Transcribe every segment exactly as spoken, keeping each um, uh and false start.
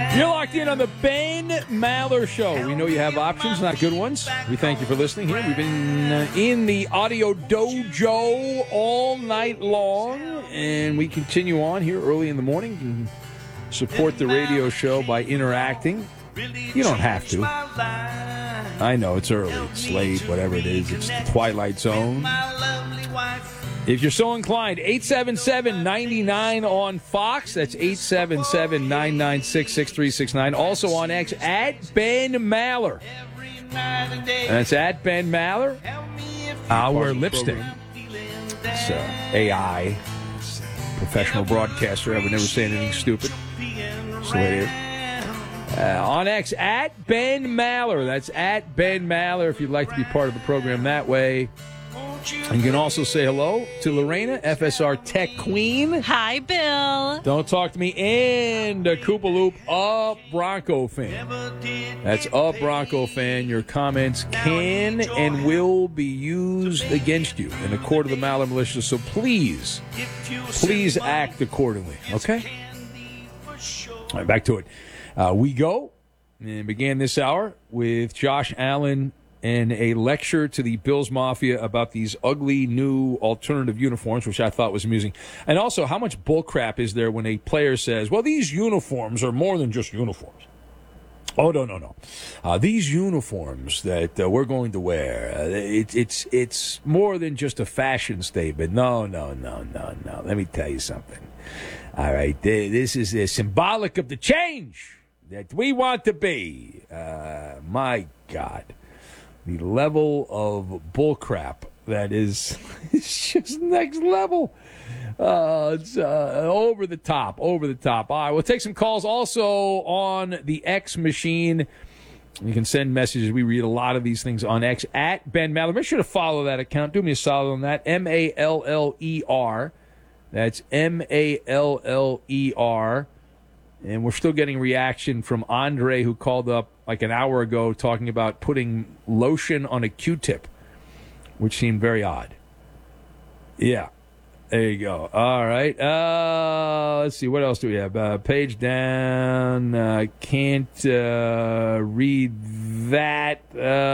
You're locked in on the Ben Maller Show. We know you have options, not good ones. We thank you for listening here. We've been uh, in the audio dojo all night long, and we continue on here early in the morning. You can support the radio show by interacting. You don't have to. I know it's early, it's late, whatever it is. It's the Twilight Zone. If you're so inclined, eight seven seven, nine nine on Fox. That's eight seven seven, nine nine six, six three six nine. Also on X, at Ben Maller. And that's at Ben Maller. Our lipstick. It's uh, A I. It's a professional broadcaster. I would never say anything stupid. That's the way it is. Uh, on X, at Ben Maller. That's at Ben Maller if you'd like to be part of the program that way. And you can also say hello to Lorena, F S R Tech Queen. Hi, Bill. Don't talk to me. And a Koopa Loop, a Bronco fan. That's a Bronco fan. Your comments can and will be used against you in the court of the Maller Militia. So please, please act accordingly. Okay? All right, back to it. Uh, we go and began this hour with Josh Allen and a lecture to the Bills Mafia about these ugly new alternative uniforms, which I thought was amusing. And also, how much bullcrap is there when a player says, well, these uniforms are more than just uniforms. Oh, no, no, no. Uh, these uniforms that uh, we're going to wear, uh, it, it's it's more than just a fashion statement. No, no, no, no, no. Let me tell you something. All right, this is uh, symbolic of the change that we want to be. Uh, my God. The level of bullcrap that is it's just next level. Uh, it's uh, over the top, over the top. All right, we'll take some calls also on the X machine. You can send messages. We read a lot of these things on X, at Ben Maller. Make sure to follow that account. Do me a solid on that. M A L L E R. That's M A L L E R. And we're still getting reaction from Andre, who called up like an hour ago talking about putting lotion on a Q-tip, which seemed very odd. Yeah. There you go. All right. Uh, let's see. What else do we have? Uh, page down. Uh, can't uh, read that.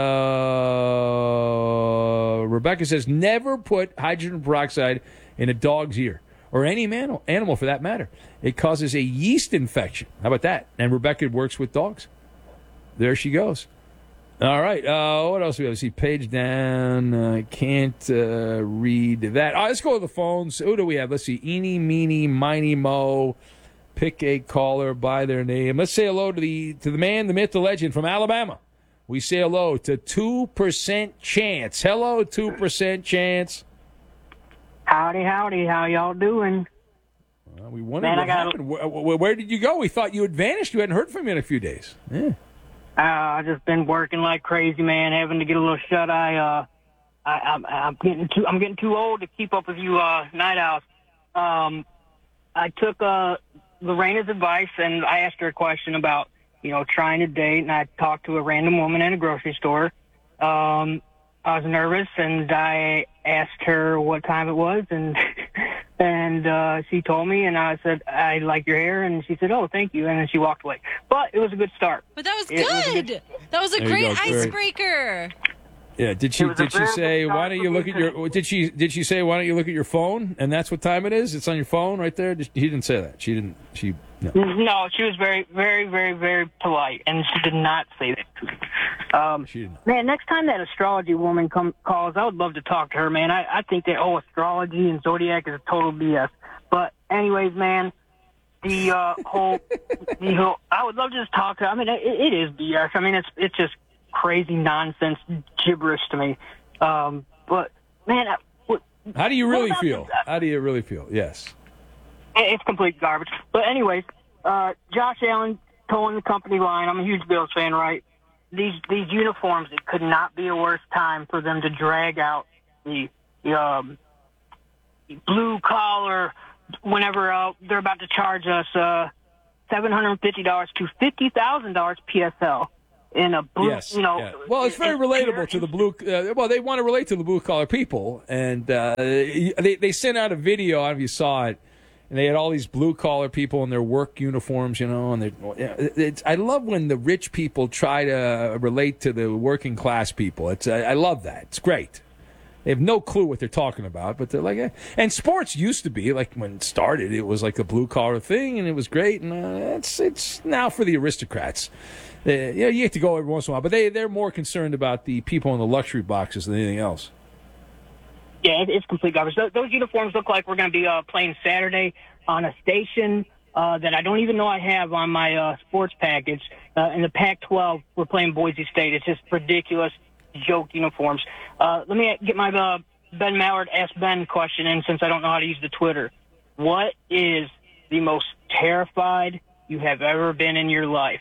Uh, Rebecca says, never put hydrogen peroxide in a dog's ear. Or any man, animal for that matter. It causes a yeast infection. How about that? And Rebecca works with dogs. There she goes. All right. Uh, what else do we have? See, page down. I uh, can't uh, read that. All right, let's go to the phones. Who do we have? Let's see. Eeny, meeny, miny, mo. Pick a caller by their name. Let's say hello to the to the man, the myth, the legend from Alabama. We say hello to two percent Chance. Hello, two percent Chance. Howdy, howdy. How y'all doing? Well, we wondered Man, what I got happened. Where, where, where did you go? We thought you had vanished. You hadn't heard from you in a few days. Yeah. Uh, I just been working like crazy, man. Having to get a little shut eye. Uh, I, I'm, I'm getting too. I'm getting too old to keep up with you, uh, night owls. Um, I took uh, Lorena's advice and I asked her a question about, you know, trying to date, and I talked to a random woman in a grocery store. Um, I was nervous, and I asked her what time it was, and and uh, she told me, and I said, I like your hair, and she said, oh, thank you, and then she walked away. But it was a good start. But that was It was a good. good- That was a There you great go. Very- icebreaker. Yeah. Did she It was a did she very say good why start don't for you me look at your did she did she say why don't you look at your phone and that's what time it is? It's on your phone right there. Did- He didn't say that. She didn't. She no. No, she was very, very, very, very polite, and she did not say that to me. Um, She didn't. man, next time that astrology woman come, calls, I would love to talk to her, man. I, I think that, oh, astrology and zodiac is a total B S. But anyways, man, the uh, whole, the whole, I would love to just talk to her. I mean, it, it is B S. I mean, it's it's just crazy nonsense gibberish to me. Um, but, man, I, what, How do you what really about feel? this- How do you really feel? Yes. It's complete garbage. But anyways, uh, Josh Allen towing the company line. I'm a huge Bills fan, right? These these uniforms, it could not be a worse time for them to drag out the, the um, blue collar whenever uh, they're about to charge us uh, seven hundred fifty dollars to fifty thousand dollars P S L in a blue, Yes. you know. yeah. Well, it's very in- relatable to the blue. Uh, well, they want to relate to the blue collar people, and uh, they they sent out a video. I don't know if you saw it. and they had all these blue collar people in their work uniforms, you know. And they, it's, I love when the rich people try to relate to the working class people. It's I, I love that. It's great. They have no clue what they're talking about, but they're like, eh. And sports used to be like when it started, it was like a blue collar thing, and it was great. And uh, it's it's now for the aristocrats. Uh, yeah, you have to go every once in a while, but they they're more concerned about the people in the luxury boxes than anything else. Yeah, it, it's complete garbage. Those, those uniforms look like we're going to be uh, playing Saturday on a station uh, that I don't even know I have on my uh, sports package. Uh, in the Pac twelve, we're playing Boise State. It's just ridiculous joke uniforms. Uh, let me get my uh, Ben Mallard Ask Ben question in since I don't know how to use the Twitter. What is the most terrified you have ever been in your life?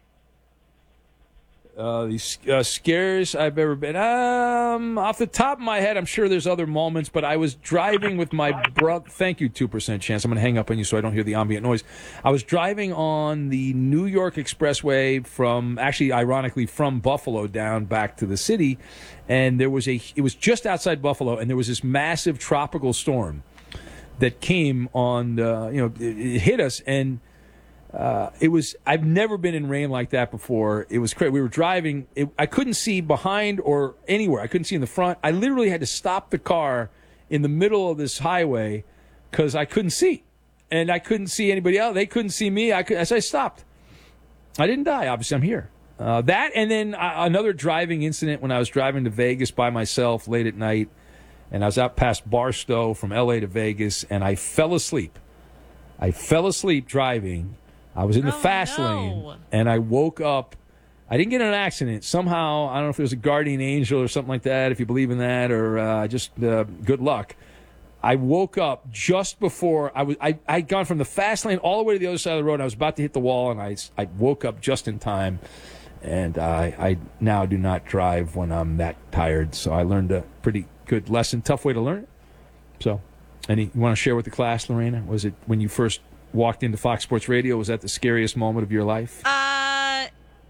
Uh, the uh, scares I've ever been. Um, off the top of my head, I'm sure there's other moments, but I was driving with my brother. Thank you, two percent chance. I'm going to hang up on you so I don't hear the ambient noise. I was driving on the New York Expressway from, actually, ironically, from Buffalo down back to the city, and there was a, it was just outside Buffalo, and there was this massive tropical storm that came on, uh, you know, it, it hit us, and Uh, it was, I've never been in rain like that before. It was crazy. We were driving. It, I couldn't see behind or anywhere. I couldn't see in the front. I literally had to stop the car in the middle of this highway because I couldn't see. And I couldn't see anybody else. They couldn't see me. I could, as I stopped. I didn't die. Obviously, I'm here. Uh, that and then uh, another driving incident when I was driving to Vegas by myself late at night. And I was out past Barstow from L A to Vegas. And I fell asleep. I fell asleep driving. I was in the oh, fast no. lane, and I woke up. I didn't get in an accident. Somehow, I don't know if it was a guardian angel or something like that, if you believe in that, or uh, just uh, good luck. I woke up just before I was. I I'd gone from the fast lane all the way to the other side of the road. And I was about to hit the wall, and I, I woke up just in time. And I I now do not drive when I'm that tired. So I learned a pretty good lesson. Tough way to learn it. So, any you want to share with the class, Lorena? Was it when you first walked into Fox Sports Radio? Was that the scariest moment of your life? Uh,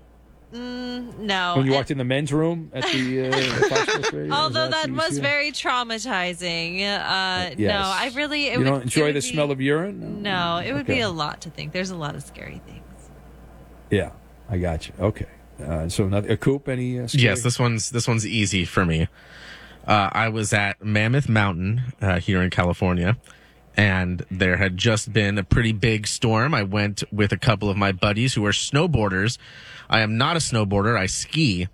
mm, no. When you walked in the men's room at the uh, Fox Sports Radio? Although was that was very traumatizing. Uh, yes. No, I really. It you would, don't enjoy the be, smell of urine? No, it would okay. be a lot to think. There's a lot of scary things. Yeah, I got you. Okay. Uh, so, another, a Coop, any uh, scary? Yes, this one's this one's easy for me. Uh, I was at Mammoth Mountain uh, here in California, and there had just been a pretty big storm. I went with a couple of my buddies who are snowboarders. I am not a snowboarder. I ski.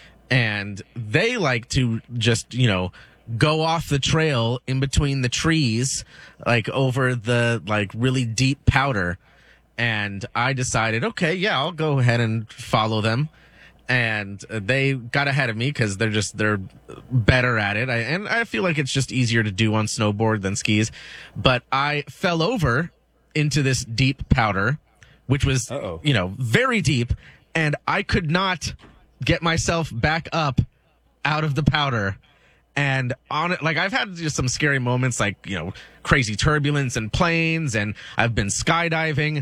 And they like to just, you know, go off the trail in between the trees, like over the, like, really deep powder. And I decided, okay, yeah, I'll go ahead and follow them. And they got ahead of me because they're just, they're better at it. I, and I feel like it's just easier to do on snowboard than skis. But I fell over into this deep powder, which was, Uh-oh. you know, very deep. And I could not get myself back up out of the powder. And on it, like I've had just some scary moments, like, you know, crazy turbulence and planes, and I've been skydiving.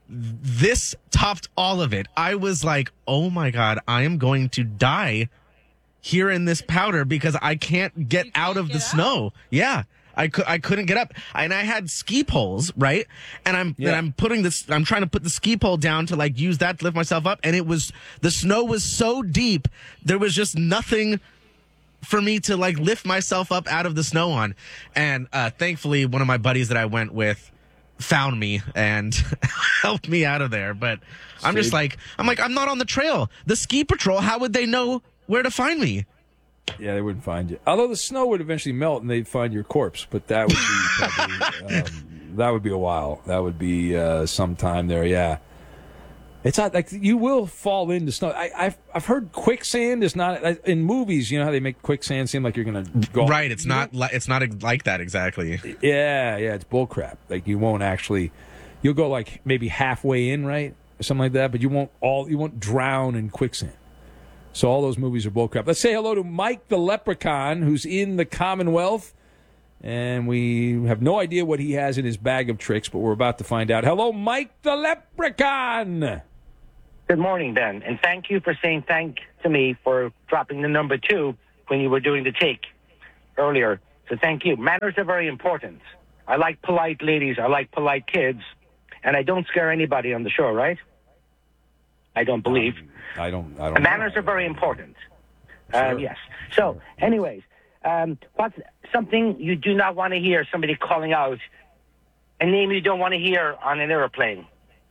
This topped all of it. I was like, oh my God, I am going to die here in this powder because I can't get you out can't of get the out? snow. Yeah. I could, I couldn't get up, and I had ski poles, right? And I'm, yeah. and I'm putting this, I'm trying to put the ski pole down to like use that to lift myself up. And it was, the snow was so deep. There was just nothing for me to like lift myself up out of the snow on. And, uh, thankfully one of my buddies that I went with found me and helped me out of there. But I'm just like, I'm like, I'm not on the trail. The ski patrol, how would they know where to find me? Yeah, they wouldn't find you. Although the snow would eventually melt and they'd find your corpse, but that would be probably, um, that would be a while. That would be uh, sometime there. Yeah, it's not like you will fall into snow. I, I've I've heard quicksand is not in movies. You know how they make quicksand seem like you're gonna go right. It's not. Li- it's not like that exactly. Yeah, yeah. It's bullcrap. Like you won't actually. You'll go like maybe halfway in, right, or something like that. But you won't all. You won't drown in quicksand. So all those movies are bullcrap. Let's say hello to Mike the Leprechaun, who's in the Commonwealth. And we have no idea what he has in his bag of tricks, but we're about to find out. Hello, Mike the Leprechaun. Good morning, Ben. And thank you for saying thank to me for dropping the number two when you were doing the take earlier. So thank you. Manners are very important. I like polite ladies. I like polite kids. And I don't scare anybody on the show, right? I don't believe. Um, I don't. I don't. And manners are very important. Sure. Um, yes. So, anyways, um, what's something you do not want to hear somebody calling out? A name you don't want to hear on an airplane.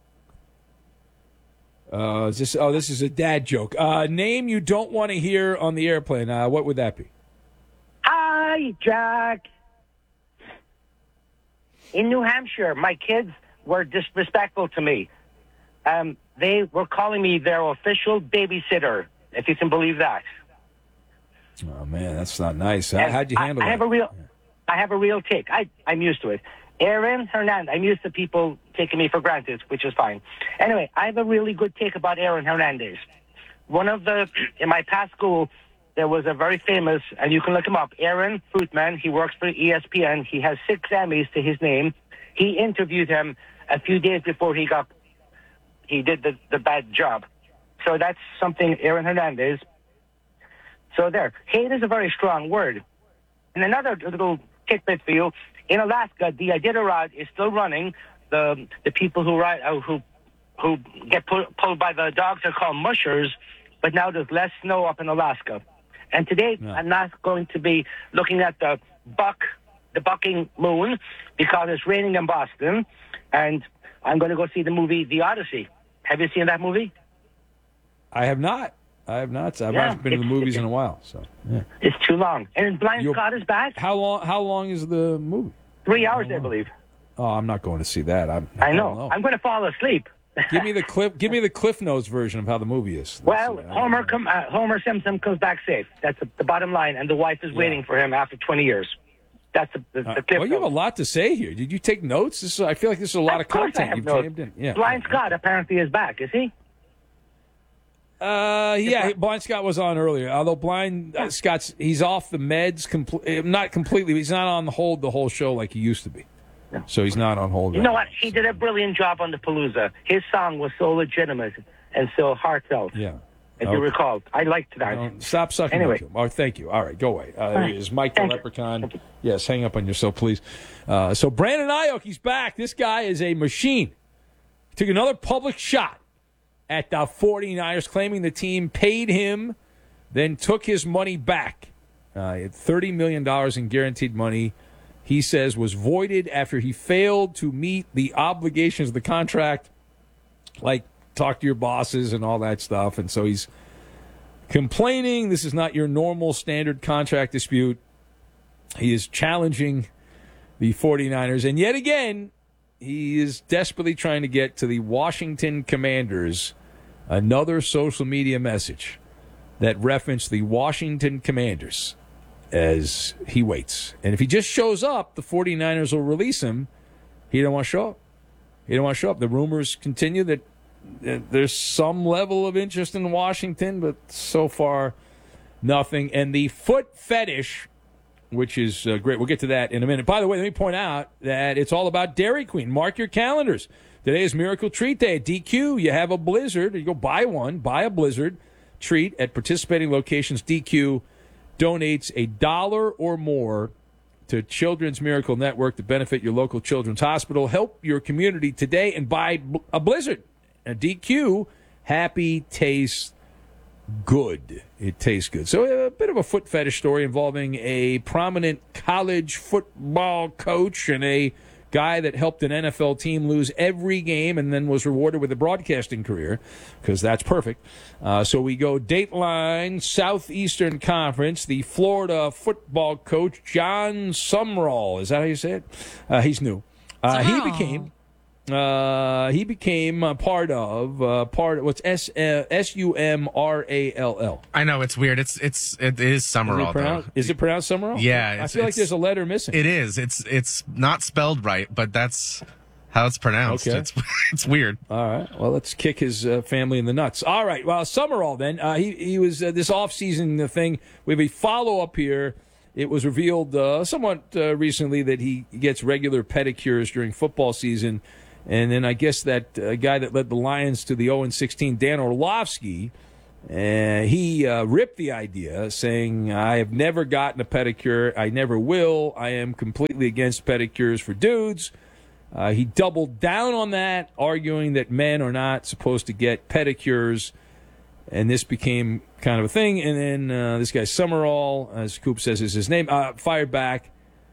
Uh, is this? Oh, this is a dad joke. Uh, name you don't want to hear on the airplane. Uh, what would that be? Hi, Jack. In New Hampshire, my kids were disrespectful to me. Um, they were calling me their official babysitter, if you can believe that. Oh man, that's not nice. How, And how'd you handle I, I that? have a real, I have a real take. I, I'm used to it. Aaron Hernandez. I'm used to people taking me for granted, which is fine. Anyway, I have a really good take about Aaron Hernandez. One of the, in my past school, there was a very famous, and you can look him up, Aaron Fruitman. He works for E S P N. He has six Emmys to his name. He interviewed him a few days before he got, he did the, the bad job. So that's something, Aaron Hernandez. So there. Hate is a very strong word. And another little tidbit for you, in Alaska, the Iditarod is still running. The the people who ride, uh, who who get pull, pulled by the dogs are called mushers, but now there's less snow up in Alaska. And today, Yeah. I'm not going to be looking at the buck, the bucking moon, because it's raining in Boston, and I'm going to go see the movie The Odyssey. Have you seen that movie? I have not. I have not. I've Yeah, not been to the it's- movies in a while. So, yeah. It's too long. And Blind You're- Scott is back. How long? How long is the movie? Three hours, I believe. Oh, I'm not going to see that. I'm, I don't know. I'm going to fall asleep. give me the clip. Give me the Cliff Notes version of how the movie is. Let's Well, see. I don't Homer know. com- uh, Homer Simpson comes back safe. That's the, the bottom line, and the wife is waiting for him after twenty years. That's the, the, Uh, the clip. well, you have a lot to say here. Did you take notes? This is, I feel like this is a lot of, course I content have you've notes. jammed in. Yeah. Blind Scott apparently is back. Is he? Uh, yeah, Blind Scott was on earlier. Although Blind uh, Scott's, he's off the meds, compl- not completely. But he's not on hold the whole show like he used to be. So he's not on hold. You right know now. what? He did a brilliant job on the Palooza. His song was so legitimate and so heartfelt. Yeah. If Okay. you recall, I liked that. Don't- Stop sucking Anyway. up to him. Oh, thank you. All right, go away. Uh, there right. he is Mike the Thank you. Leprechaun. Yes, hang up on yourself, please. Uh, so Brandon Ayuk, he's back. This guy is a machine. Took another public shot at the 49ers, claiming the team paid him, then took his money back. Uh, he had thirty million dollars in guaranteed money. He says was voided after he failed to meet the obligations of the contract, like talk to your bosses and all that stuff. And so he's complaining this is not your normal standard contract dispute. He is challenging the 49ers. And yet again, he is desperately trying to get to the Washington Commanders another social media message that referenced the Washington Commanders as he waits. And if he just shows up, the 49ers will release him. He don't want to show up. He don't want to show up. The rumors continue that uh, there's some level of interest in Washington, but so far, nothing. And the foot fetish, which is uh, great. We'll get to that in a minute. By the way, let me point out that it's all about Dairy Queen. Mark your calendars. Today is Miracle Treat Day at D Q. You have a Blizzard. You go buy one, buy a Blizzard treat at participating locations. D Q donates a dollar or more to Children's Miracle Network to benefit your local children's hospital. Help your community today and buy a Blizzard. A D Q, happy tastes good. It tastes good. So a bit of a foot fetish story involving a prominent college football coach and a guy that helped an N F L team lose every game and then was rewarded with a broadcasting career, because that's perfect. Uh, so we go Dateline, Southeastern Conference, the Florida football coach, John Sumrall. Is that how you say it? Uh, he's new. Uh, he Sumrall. became... Uh, he became a part of uh, part of what's S uh, S U M R A L L. I know it's weird. It's it's it is Is Summerall it pronounced, though. is it pronounced Summerall? Yeah, I it's- feel like it's- there's a letter missing. It is. It's it's not spelled right, but that's how it's pronounced. Okay. It's it's weird. All right. Well, let's kick his uh, family in the nuts. All right. Well, Summerall then. Uh, he he was uh, this offseason thing. We have a follow up here. It was revealed uh, somewhat uh, recently that he gets regular pedicures during football season. And then I guess that uh, guy that led the Lions to the oh and sixteen, Dan Orlovsky, And he uh, ripped the idea, saying, I have never gotten a pedicure. I never will. I am completely against pedicures for dudes. Uh, he doubled down on that, arguing that men are not supposed to get pedicures. And this became kind of a thing. And then uh, this guy Summerall, as Coop says is his name, uh, fired back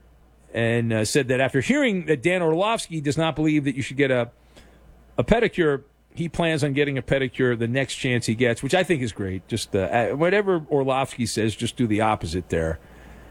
and uh, said that after hearing that Dan Orlovsky does not believe that you should get a, a pedicure, he plans on getting a pedicure the next chance he gets, which I think is great. Just uh, whatever Orlovsky says, just do the opposite there.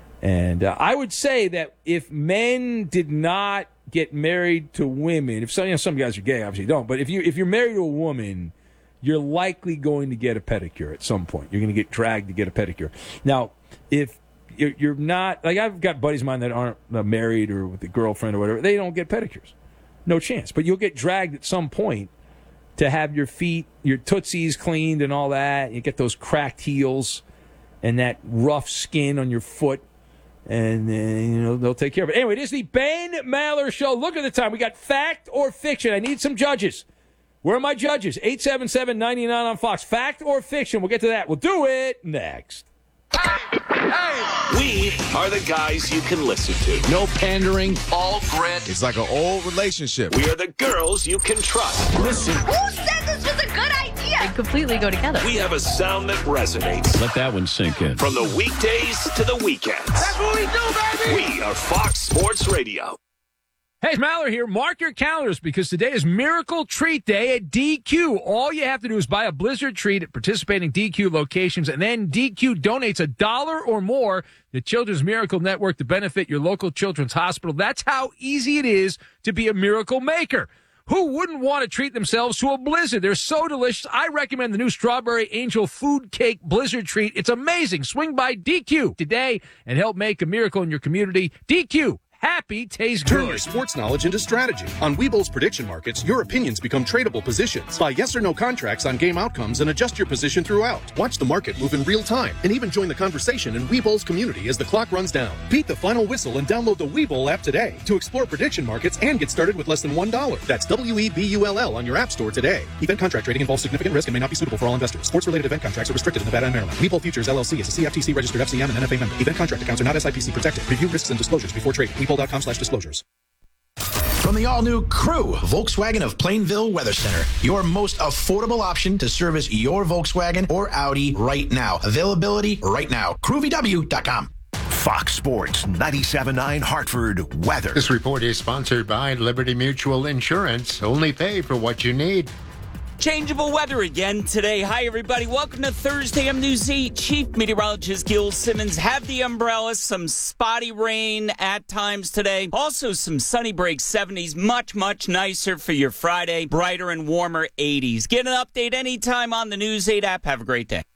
And uh, I would say that if men did not get married to women, if some, you know, some guys are gay, obviously don't, but if you if you're married to a woman, you're likely going to get a pedicure at some point. You're going to get dragged to get a pedicure. Now, if you're, you're not, like I've got buddies of mine that aren't uh, married or with a girlfriend or whatever, they don't get pedicures. No chance. But you'll get dragged at some point to have your feet, your tootsies cleaned and all that. You get those cracked heels and that rough skin on your foot. And, uh, you know, they'll take care of it. Anyway, it is the Ben Maller Show. Look at the time. We got fact or fiction. I need some judges. Where are my judges? eight seven seven, nine nine on Fox. Fact or fiction? We'll get to that. We'll do it next. Hey, hey. We are the guys you can listen to. No pandering, all grit. It's like an old relationship. We are the girls you can trust. Listen. Who said this was a good idea? They completely go together. We have a sound that resonates. Let that one sink in. From the weekdays to the weekends. That's what we do, baby. We are Fox Sports Radio. Hey, it's Maller here. Mark your calendars because today is Miracle Treat Day at D Q. All you have to do is buy a Blizzard treat at participating D Q locations, and then D Q donates a dollar or more to Children's Miracle Network to benefit your local children's hospital. That's how easy it is to be a miracle maker. Who wouldn't want to treat themselves to a Blizzard? They're so delicious. I recommend the new Strawberry Angel Food Cake Blizzard treat. It's amazing. Swing by D Q today and help make a miracle in your community. D Q. Happy tastes good. Turn your sports knowledge into strategy. On Webull's prediction markets, your opinions become tradable positions. Buy yes or no contracts on game outcomes and adjust your position throughout. Watch the market move in real time and even join the conversation in Webull's community as the clock runs down. Beat the final whistle and download the Webull app today to explore prediction markets and get started with less than one dollar. That's W E B U L L on your app store today. Event contract trading involves significant risk and may not be suitable for all investors. Sports-related event contracts are restricted in Nevada and Maryland. Webull Futures L L C is a C F T C registered F C M and N F A member. Event contract accounts are not S I P C protected. Review risks and disclosures before trading. Webull.com slash disclosures. From the all-new Crew, Volkswagen of Plainville Weather Center, your most affordable option to service your Volkswagen or Audi right now. Availability right now. crew v w dot com. Fox Sports ninety-seven point nine Hartford weather. This report is sponsored by Liberty Mutual Insurance. Only pay for what you need. Changeable weather again today. Hi, everybody. Welcome to Thursday. I'm News eight Chief Meteorologist Gil Simmons. Have the umbrellas, some spotty rain at times today. Also, some sunny breaks, seventies. Much, much nicer for your Friday. Brighter and warmer eighties. Get an update anytime on the News eight app. Have a great day.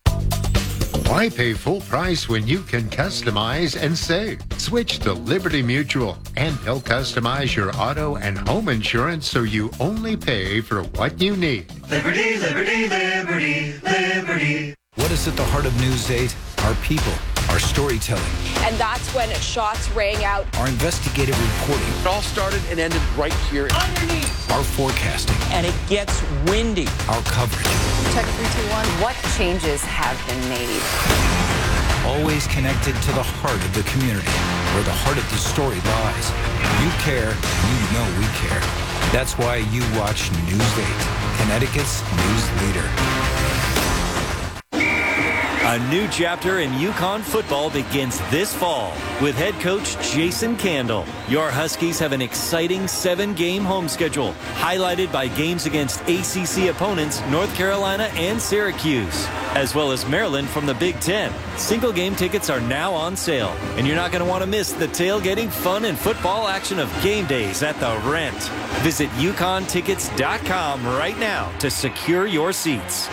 Why pay full price when you can customize and save? Switch to Liberty Mutual, and they'll customize your auto and home insurance so you only pay for what you need. Liberty, liberty, liberty, liberty. What is at the heart of News eight? Our people, our storytelling. And that's when shots rang out. Our investigative reporting. It all started and ended right here. Underneath. Our forecasting. And it gets windy. Our coverage. Check three, two, one. What changes have been made? Always connected to the heart of the community, where the heart of the story lies. You care, you know we care. That's why you watch News eight, Connecticut's news leader. A new chapter in UConn football begins this fall with head coach Jason Candle. Your Huskies have an exciting seven-game home schedule, highlighted by games against A C C opponents North Carolina and Syracuse, as well as Maryland from the Big Ten. Single-game tickets are now on sale, and you're not going to want to miss the tailgating fun and football action of game days at the Rent. Visit U Conn tickets dot com right now to secure your seats.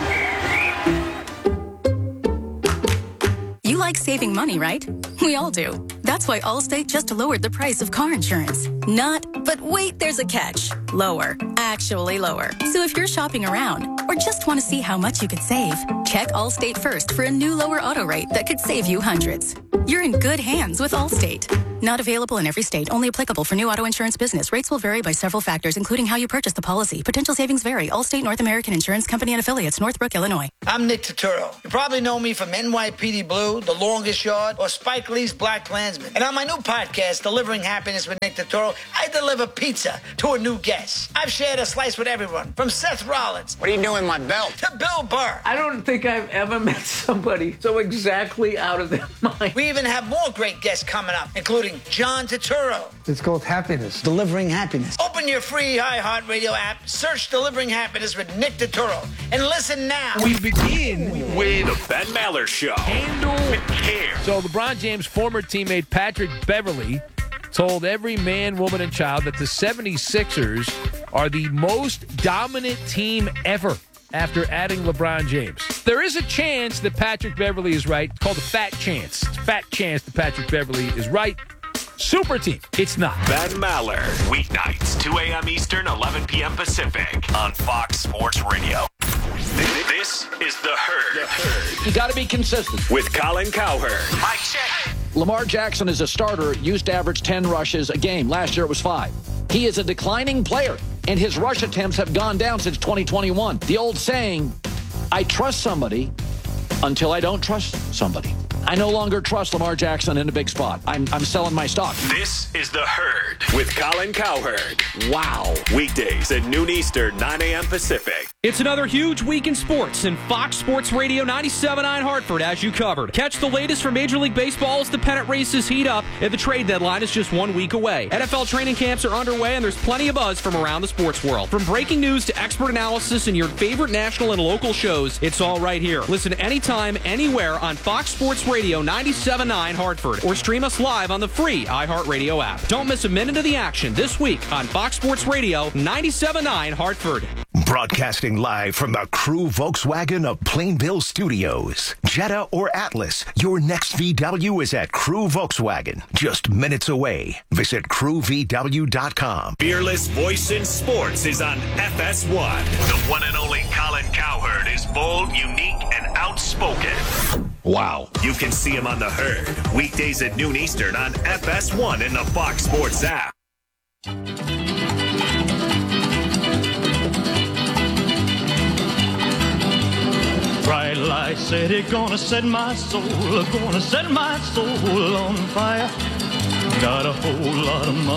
You like saving money, right? We all do. That's why Allstate just lowered the price of car insurance. Not, but wait, there's a catch. Lower. Actually lower. So if you're shopping around or just want to see how much you could save, check Allstate first for a new lower auto rate that could save you hundreds. You're in good hands with Allstate. Not available in every state. Only applicable for new auto insurance business. Rates will vary by several factors, including how you purchase the policy. Potential savings vary. Allstate North American Insurance Company and affiliates. Northbrook, Illinois. I'm Nick Turturro. You probably know me from N Y P D Blue, The Longest Yard, or Spike Lee's Black Klansman. And on my new podcast, Delivering Happiness with Nick Turturro, I deliver pizza to a new guest. I've shared a slice with everyone, from Seth Rollins. What are you doing, my belt? To Bill Burr. I don't think I've ever met somebody so exactly out of their mind. We even have more great guests coming up, including John Turturro. It's called happiness. Delivering happiness. Open your free iHeartRadio app, search Delivering Happiness with Nick Turturro, and listen now. We begin with the Ben Maller Show. Handle with care. So LeBron James' former teammate Patrick Beverley told every man, woman, and child that the seventy-sixers are the most dominant team ever after adding LeBron James. There is a chance that Patrick Beverley is right. It's called a fat chance. It's a fat chance that Patrick Beverley is right. Super team. It's not. Ben Maller. Weeknights, two a.m. Eastern, eleven p.m. Pacific on Fox Sports Radio. This is The Herd. The Herd. You got to be consistent. With Colin Cowherd. Mike check. Lamar Jackson as a starter used to average ten rushes a game. Last year it was five. He is a declining player, and his rush attempts have gone down since twenty twenty-one. The old saying, I trust somebody until I don't trust somebody. I no longer trust Lamar Jackson in a big spot. I'm, I'm selling my stock. This is The Herd with Colin Cowherd. Wow. Weekdays at noon Eastern, nine a.m. Pacific. It's another huge week in sports, and Fox Sports Radio ninety-seven point nine Hartford has you covered. Catch the latest from Major League Baseball as the pennant races heat up, and the trade deadline is just one week away. N F L training camps are underway, and there's plenty of buzz from around the sports world. From breaking news to expert analysis and your favorite national and local shows, it's all right here. Listen anytime, anywhere on Fox Sports Radio ninety-seven point nine Hartford, or stream us live on the free iHeartRadio app. Don't miss a minute of the action this week on Fox Sports Radio ninety-seven point nine Hartford. Broadcasting live from the Crew Volkswagen of Plainville Studios. Jetta or Atlas, your next V W is at Crew Volkswagen, just minutes away. Visit crew v w dot com. Fearless voice in sports is on F S one. The one and only Colin Cowherd is bold, unique, and outspoken. Wow. You can see him on The Herd, weekdays at noon Eastern on F S one in the Fox Sports app. Bright light city, gonna set my soul, gonna set my soul on fire. Got a whole lot of money.